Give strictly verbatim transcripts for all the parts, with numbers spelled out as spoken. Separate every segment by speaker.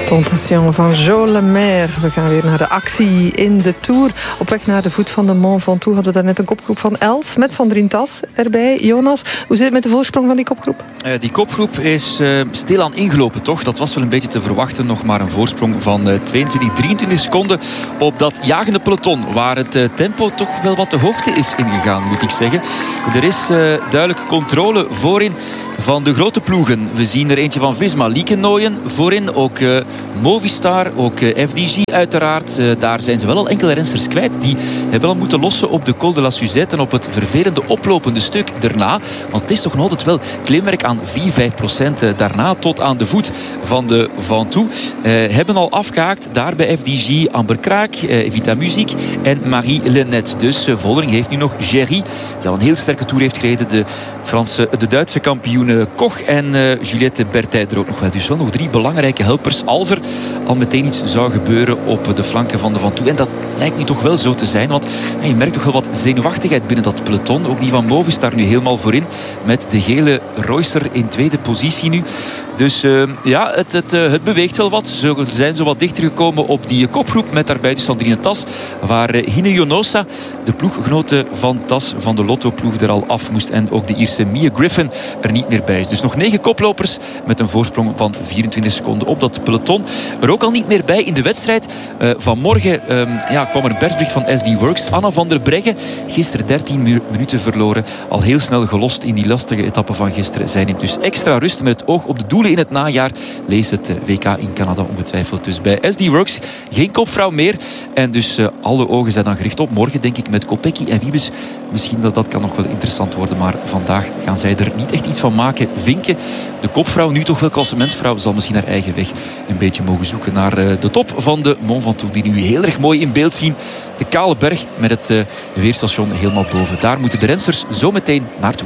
Speaker 1: Tentation van Jo Lemaire. We gaan weer naar de actie in de Tour. Op weg naar de voet van de Mont Ventoux hadden we daar net een kopgroep van elf. Met Sandrine Tas erbij. Jonas, hoe zit het met de voorsprong van die kopgroep?
Speaker 2: Uh, die kopgroep is uh, stilaan ingelopen, toch? Dat was wel een beetje te verwachten. Nog maar een voorsprong van uh, tweeëntwintig, drieëntwintig seconden op dat jagende peloton. Waar het uh, tempo toch wel wat de hoogte is ingegaan, moet ik zeggen. Er is uh, duidelijk controle voorin van de grote ploegen. We zien er eentje van Visma, Liekenoyen voorin. Ook uh, Movistar, ook uh, F D G uiteraard. Uh, daar zijn ze wel al enkele rensters kwijt. Die hebben al moeten lossen op de Col de la Suzette en op het vervelende oplopende stuk daarna. Want het is toch nog altijd wel klimwerk aan vier, vijf procent daarna tot aan de voet van de Ventoux. Uh, hebben al afgehaakt daar bij F D G Amber Kraak, uh, Vita Musique en Marie Lennet. Dus uh, Vollering heeft nu nog Géry, die al een heel sterke toer heeft gereden. De, Franse, de Duitse kampioen Koch en uh, Juliette Berthet er ook nog wel. Dus wel nog drie belangrijke helpers als er al meteen iets zou gebeuren op de flanken van de Ventoux. En dat lijkt nu toch wel zo te zijn, want ja, je merkt toch wel wat zenuwachtigheid binnen dat peloton. Ook die van Movistar nu helemaal voorin met de gele Reusser in tweede positie nu. Dus uh, ja, het, het, uh, het beweegt wel wat. Ze zijn zo wat dichter gekomen op die kopgroep met daarbij dus Sandrine Tas, waar uh, Hine Jonosa, de ploeggenote van Tas, van de Lotto-ploeg, er al af moest. En ook de Ierse Mia Griffin er niet meer bij is. Dus nog negen koplopers met een voorsprong van vierentwintig seconden op dat peloton. Er ook al niet meer bij in de wedstrijd. Uh, vanmorgen um, ja, kwam er een persbericht van S D Works. Anna van der Breggen, gisteren dertien minuten verloren. Al heel snel gelost in die lastige etappe van gisteren. Zij neemt dus extra rust met het oog op de doelen in het najaar. Lees het W K in Canada ongetwijfeld. Dus bij S D Works geen kopvrouw meer. En dus uh, alle ogen zijn dan gericht op morgen, denk ik, met Kopecky en Wiebes. Misschien dat dat kan nog wel interessant worden. Maar vandaag gaan zij er niet echt iets van maken. Vinken, de kopvrouw, nu toch wel klassementsvrouw, zal misschien haar eigen weg een beetje mogen zoeken naar uh, de top van de Mont Ventoux, die nu heel erg mooi in beeld zien. De kale berg met het uh, weerstation helemaal boven. Daar moeten de rensters zo meteen naartoe.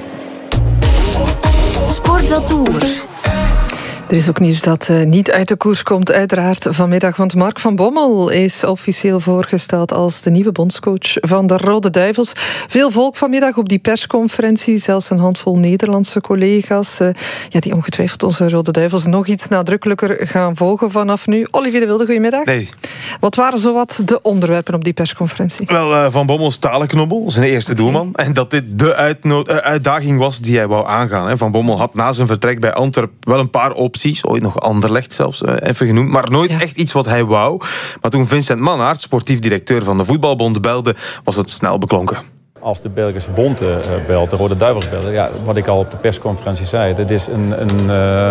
Speaker 1: Sporttour. Er is ook nieuws dat uh, niet uit de koers komt, uiteraard vanmiddag. Want Mark van Bommel is officieel voorgesteld als de nieuwe bondscoach van de Rode Duivels. Veel volk vanmiddag op die persconferentie. Zelfs een handvol Nederlandse collega's. Uh, ja, die ongetwijfeld onze Rode Duivels nog iets nadrukkelijker gaan volgen vanaf nu. Olivier de Wilde, goedemiddag.
Speaker 3: Nee.
Speaker 1: Wat waren zowat de onderwerpen op die persconferentie?
Speaker 3: Wel, uh, Van Bommel's talenknobbel, zijn eerste okay. doelman. En dat dit de uitno- uh, uitdaging was die hij wou aangaan. Hè. Van Bommel had na zijn vertrek bij Antwerp wel een paar opties. Ooit nog Anderlecht zelfs uh, even genoemd. Maar nooit ja. echt iets wat hij wou. Maar toen Vincent Mannaert, sportief directeur van de Voetbalbond, belde, was het snel beklonken.
Speaker 4: Als de Belgische bond uh, belt, de Rode Duivels bellen, ja, wat ik al op de persconferentie zei, dit is een, een, uh,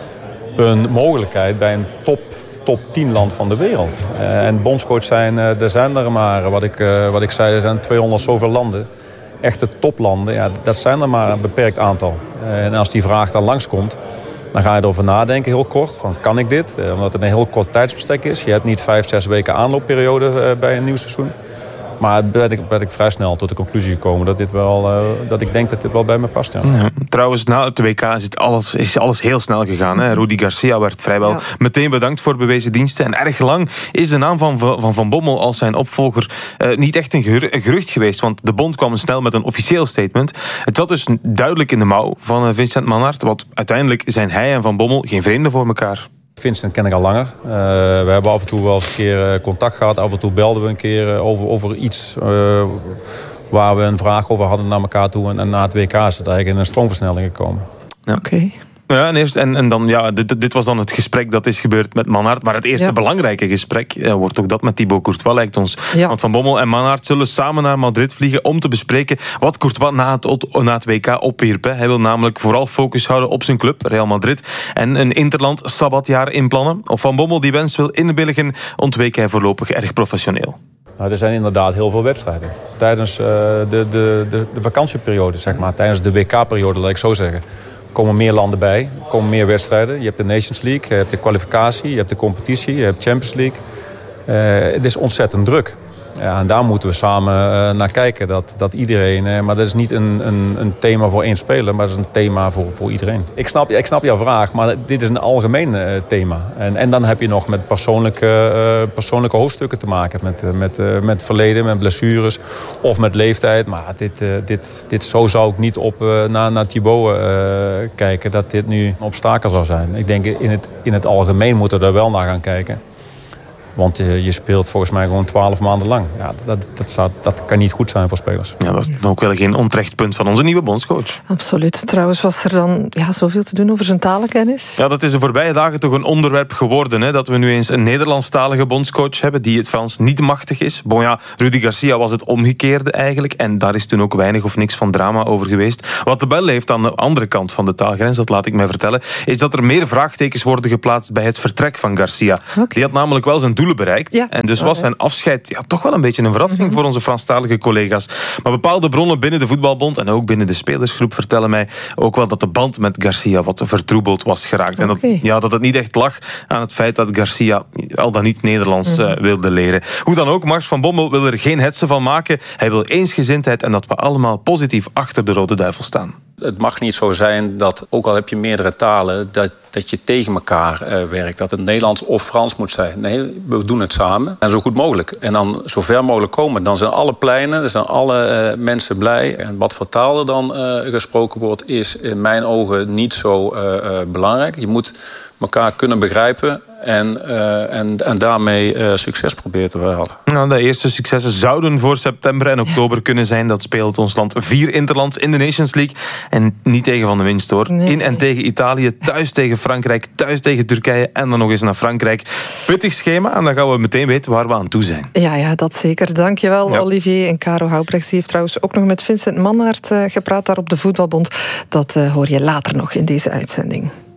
Speaker 4: een mogelijkheid bij een top, top tien land van de wereld. Uh, en bondscoach zijn, uh, er zijn er maar, wat ik, uh, wat ik zei, er zijn tweehonderd zoveel landen. Echte toplanden, ja, dat zijn er maar een beperkt aantal. Uh, en als die vraag dan langskomt, dan ga je erover nadenken, heel kort, van kan ik dit? Uh, omdat het een heel kort tijdsbestek is. Je hebt niet vijf, zes weken aanloopperiode uh, bij een nieuw seizoen. Maar ben ik, ben ik vrij snel tot de conclusie gekomen dat, dit wel, uh, dat ik denk dat dit wel bij me past. Ja.
Speaker 3: Ja, trouwens, na het W K is, het alles, is alles heel snel gegaan. Hè? Rudy Garcia werd vrijwel ja. meteen bedankt voor bewezen diensten. En erg lang is de naam van Van, van Bommel als zijn opvolger uh, niet echt een, geru- een gerucht geweest. Want de bond kwam snel met een officieel statement. Het zat dus duidelijk in de mouw van uh, Vincent Mannaert. Want uiteindelijk zijn hij en Van Bommel geen vreemden voor elkaar.
Speaker 4: Vincent ken ik al langer. Uh, we hebben af en toe wel eens een keer contact gehad. Af en toe belden we een keer over, over iets uh, waar we een vraag over hadden naar elkaar toe. En, en na het W K is het eigenlijk in een stroomversnelling gekomen.
Speaker 3: Ja. Oké. Okay. Ja, en, eerst, en, en dan, ja, dit, dit was dan het gesprek dat is gebeurd met Mannaert. Maar het eerste ja. belangrijke gesprek uh, wordt ook dat met Thibaut Courtois, lijkt ons. Ja. Want Van Bommel en Mannaert zullen samen naar Madrid vliegen om te bespreken wat Courtois na het, na het W K opwierp. Hè. Hij wil namelijk vooral focus houden op zijn club, Real Madrid, en een interland sabbatjaar inplannen. Of Van Bommel die wens wil inwilligen, ontweek hij voorlopig erg professioneel.
Speaker 4: Nou, er zijn inderdaad heel veel wedstrijden. Tijdens uh, de, de, de, de vakantieperiode, zeg maar, tijdens de W K-periode, laat ik zo zeggen, komen meer landen bij, komen meer wedstrijden. Je hebt de Nations League, je hebt de kwalificatie, je hebt de competitie, je hebt Champions League. Uh, het is ontzettend druk. Ja, en daar moeten we samen uh, naar kijken. Dat, dat iedereen, uh, maar dat is niet een, een, een thema voor één speler, maar dat is een thema voor, voor iedereen. Ik snap, ik snap jouw vraag, maar dit is een algemeen uh, thema. En, en dan heb je nog met persoonlijke, uh, persoonlijke hoofdstukken te maken. Met, uh, met, uh, met verleden, met blessures of met leeftijd. Maar dit, uh, dit, dit, zo zou ik niet op, uh, naar, naar Thibaut uh, kijken, dat dit nu een obstakel zou zijn. Ik denk in het, in het algemeen moeten we er wel naar gaan kijken. Want je, je speelt volgens mij gewoon twaalf maanden lang. Ja, dat, dat, zou, dat kan niet goed zijn voor spelers.
Speaker 3: Ja, dat is ook wel geen onterecht punt van onze nieuwe bondscoach.
Speaker 1: Absoluut. Trouwens was er dan ja, zoveel te doen over zijn talenkennis.
Speaker 3: Ja, dat is de voorbije dagen toch een onderwerp geworden. Hè? Dat we nu eens een Nederlandstalige bondscoach hebben die het Frans niet machtig is. Bon ja, Rudy Garcia was het omgekeerde eigenlijk. En daar is toen ook weinig of niks van drama over geweest. Wat de bel heeft aan de andere kant van de taalgrens, dat laat ik mij vertellen, is dat er meer vraagtekens worden geplaatst bij het vertrek van Garcia. Okay. Die had namelijk wel zijn doelen bereikt. Ja, en dus was zijn afscheid ja, toch wel een beetje een verrassing mm-hmm. voor onze Franstalige collega's. Maar bepaalde bronnen binnen de voetbalbond en ook binnen de spelersgroep vertellen mij ook wel dat de band met Garcia wat vertroebeld was geraakt. Okay. En dat, ja, dat het niet echt lag aan het feit dat Garcia al dan niet Nederlands mm-hmm. uh, wilde leren. Hoe dan ook, Mars van Bommel wil er geen hetsen van maken. Hij wil eensgezindheid en dat we allemaal positief achter de Rode Duivel staan.
Speaker 5: Het mag niet zo zijn dat, ook al heb je meerdere talen, dat, dat je tegen elkaar uh, werkt. Dat het Nederlands of Frans moet zijn. Nee, we doen het samen en zo goed mogelijk. En dan zo ver mogelijk komen. Dan zijn alle pleinen, dan zijn alle uh, mensen blij. En wat voor taal er dan uh, gesproken wordt, is in mijn ogen niet zo uh, uh, belangrijk. Je moet elkaar kunnen begrijpen en, uh, en, en daarmee uh, succes proberen te behalen.
Speaker 3: Nou, de eerste successen zouden voor september en oktober kunnen zijn. Dat speelt ons land vier interlands in de Nations League. En niet tegen Van de Winst, hoor. Nee. In en tegen Italië, thuis tegen Frankrijk, thuis tegen Turkije en dan nog eens naar Frankrijk. Pittig schema en dan gaan we meteen weten waar we aan toe zijn.
Speaker 1: Ja, ja, dat zeker. Dankjewel, ja. Olivier. En Caro Houbrechts heeft trouwens ook nog met Vincent Mannaert uh, gepraat daar op de Voetbalbond. Dat uh, hoor je later nog in deze uitzending.